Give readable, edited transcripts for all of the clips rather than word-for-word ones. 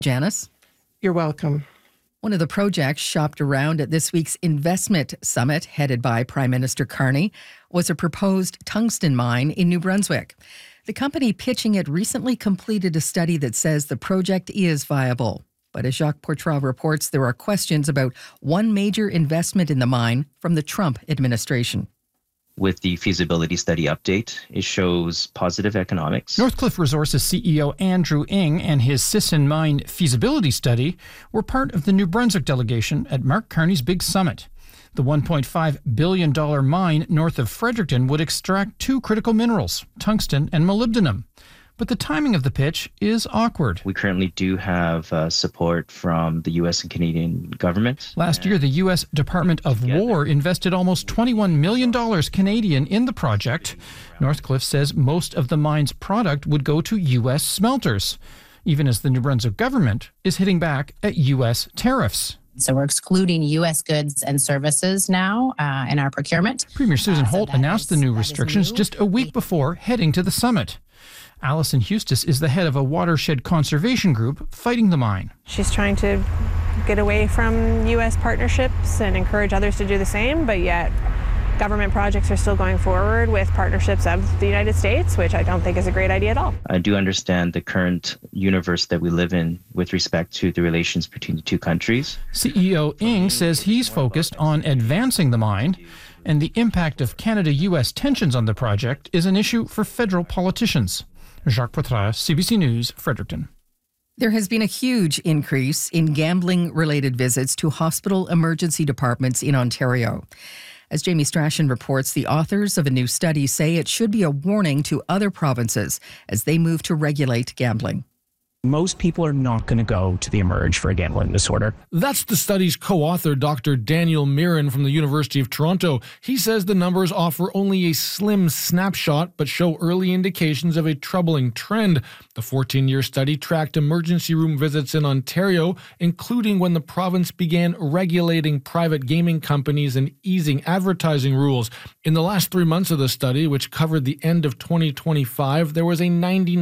Janice? You're welcome. One of the projects shopped around at this week's investment summit, headed by Prime Minister Carney, was a proposed tungsten mine in New Brunswick. The company pitching it recently completed a study that says the project is viable. But as Jacques Poitras reports, there are questions about one major investment in the mine from the Trump administration. With the feasibility study update, it shows positive economics. Northcliffe Resources CEO Andrew Ng and his Sisson Mine feasibility study were part of the New Brunswick delegation at Mark Carney's big summit. The $1.5 billion mine north of Fredericton would extract two critical minerals, tungsten and molybdenum. But the timing of the pitch is awkward. We currently do have support from the U.S. and Canadian government. Last year, the U.S. Department of War invested almost $21 million Canadian in the project. Northcliffe says most of the mine's product would go to U.S. smelters, even as the New Brunswick government is hitting back at U.S. tariffs. So we're excluding U.S. goods and services now in our procurement. Premier Susan Holt announced the new restrictions just a week before heading to the summit. Alison Hustis is the head of a watershed conservation group fighting the mine. She's trying to get away from U.S. partnerships and encourage others to do the same, but yet government projects are still going forward with partnerships of the United States, which I don't think is a great idea at all. I do understand the current universe that we live in with respect to the relations between the two countries. CEO Ng says he's focused on advancing the mine, and the impact of Canada-U.S. tensions on the project is an issue for federal politicians. Jacques Poitras, CBC News, Fredericton. There has been a huge increase in gambling-related visits to hospital emergency departments in Ontario. As Jamie Strachan reports, the authors of a new study say it should be a warning to other provinces as they move to regulate gambling. Most people are not going to go to the Emerge for a gambling disorder. That's the study's co-author, Dr. Daniel Mirren from the University of Toronto. He says the numbers offer only a slim snapshot, but show early indications of a troubling trend. The 14-year study tracked emergency room visits in Ontario, including when the province began regulating private gaming companies and easing advertising rules. In the last 3 months of the study, which covered the end of 2025, there was a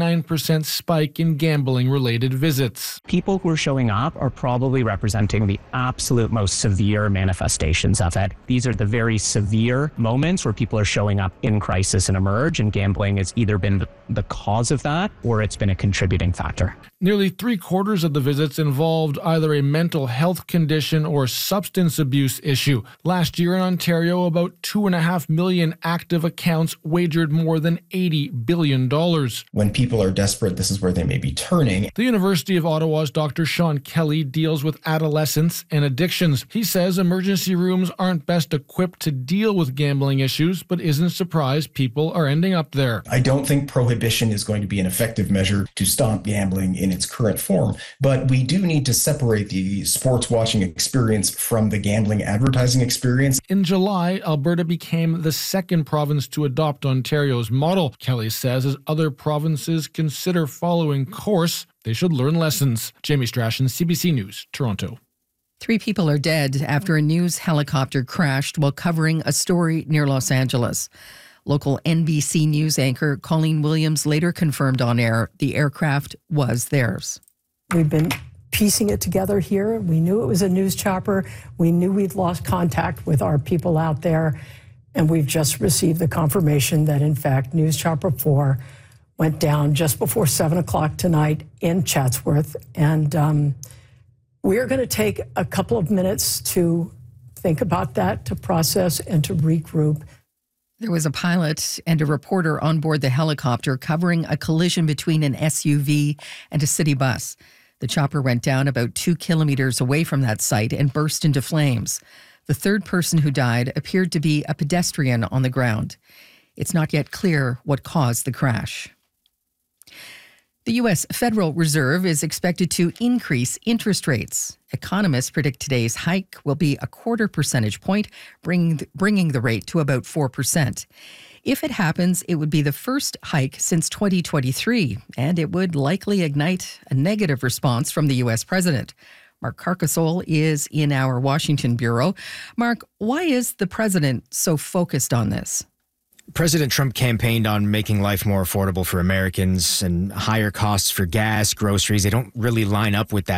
99% spike in gambling-related visits. People who are showing up are probably representing the absolute most severe manifestations of it. These are the very severe moments where people are showing up in crisis and Emerge, and gambling has either been the cause of that or it's been a contributing factor. Nearly 3/4 of the visits involved either a mental health condition or substance abuse issue. Last year in Ontario, about 2.5 million active accounts wagered more than $80 billion. When people are desperate, this is where they may be turning. The University of Ottawa's Dr. Sean Kelly deals with adolescence and addictions. He says emergency rooms aren't best equipped to deal with gambling issues, but isn't surprised people are ending up there. I don't think prohibition is going to be an effective measure to stop gambling in its current form, but we do need to separate the sports watching experience from the gambling advertising experience. In July, Alberta became the second province to adopt Ontario's model. Kelly says as other provinces consider following course, they should learn lessons. Jamie Strachan, CBC News, Toronto. 3 people are dead after a news helicopter crashed while covering a story near Los Angeles. Local NBC News anchor Colleen Williams later confirmed on air the aircraft was theirs. We've been piecing it together here. We knew it was a news chopper. We knew we'd lost contact with our people out there. And we've just received the confirmation that, in fact, News Chopper 4 went down just before 7 o'clock tonight in Chatsworth. And we're going to take a couple of minutes to think about that, to process and to regroup. There was a pilot and a reporter on board the helicopter covering a collision between an SUV and a city bus. The chopper went down about 2 kilometers away from that site and burst into flames. The third person who died appeared to be a pedestrian on the ground. It's not yet clear what caused the crash. The U.S. Federal Reserve is expected to increase interest rates. Economists predict today's hike will be a 1/4 percentage point, bringing the rate to about 4%. If it happens, it would be the first hike since 2023, and it would likely ignite a negative response from the U.S. president. Mark Carcassole is in our Washington bureau. Mark, why is the president so focused on this? President Trump campaigned on making life more affordable for Americans, and higher costs for gas, groceries, they don't really line up with that